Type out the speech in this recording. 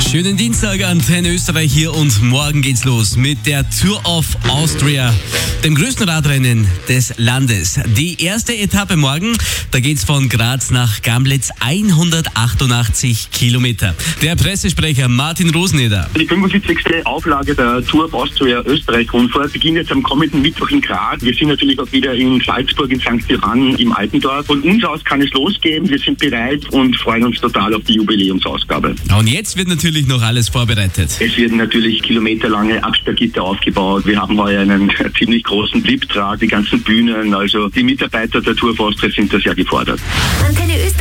Schönen Dienstag, Antenne Österreich hier und morgen geht's los mit der Tour of Austria, dem größten Radrennen des Landes. Die erste Etappe morgen, da geht's von Graz nach Gamlitz, 188 Kilometer. Der Pressesprecher Martin Roseneder. Die 75. Auflage der Tour of Austria Österreich-Rundfahrt beginnt jetzt am kommenden Mittwoch in Graz. Wir sind natürlich auch wieder in Salzburg, in St. Johann, im Altendorf. Von uns aus kann es losgehen. Wir sind bereit und freuen uns total auf die Jubiläumsausgabe. Und jetzt wird natürlich noch alles vorbereitet. Es werden natürlich kilometerlange Absperrgitter aufgebaut. Wir haben heuer einen ziemlich großen VIP-Trag, die ganzen Bühnen. Also die Mitarbeiter der Tour of Austria sind da sehr gefordert.